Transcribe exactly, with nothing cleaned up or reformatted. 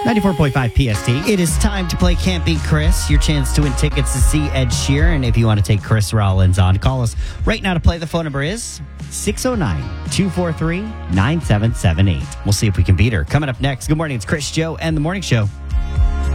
ninety-four point five P S T. It is time to play Can't Beat Chris. Your chance to win tickets to see Ed Sheeran. If you want to take Chris Rollins on, call us right now to play. The phone number is six oh nine, two four three, nine seven seven eight. We'll see if we can beat her. Coming up next, good morning. It's Chris, Joe, and The Morning Show.